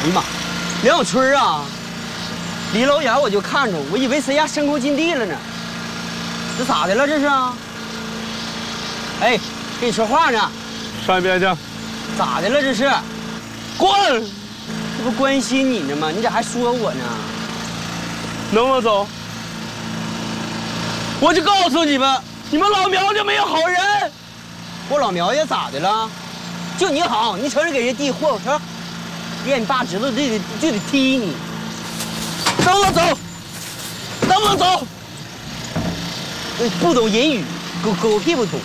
哎呀妈，梁小春啊，离老远我就看着，我以为谁家深沟进地了呢。这咋的了？这是啊？哎，跟你说话呢。 上一边去。 咋的了？这是？ 滚！ 这不关心你呢吗？你咋还说我呢？ 能不能走？我就告诉你们，你们老苗家没有好人。 我老苗家咋的了？就你好，你瞅你给人递货，我说，别你爸知道就得踢你。能不能走？能不能走？不懂人语，狗屁不懂。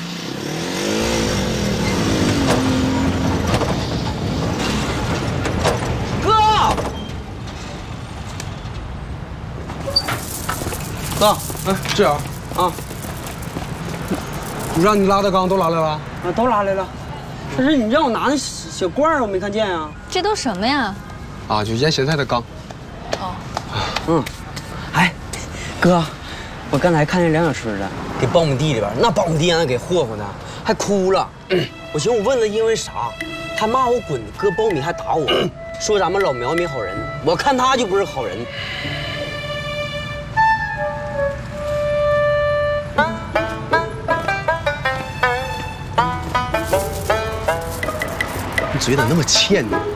哥， 哎，志阳啊， 你让你拉的缸都拉来了？ 啊，都拉来了。可是你让我拿那小罐儿，我没看见啊。 这都什么呀？ 啊，就腌咸菜的缸。 哦。 嗯，哎，哥，我刚才看见梁小春了，给苞米地里边，那苞米地让他给霍霍的，还哭了。我寻思我问他因为啥，他骂我滚，割苞米还打我，说咱们老苗没好人。我看他就不是好人。 你嘴咋那么欠呢？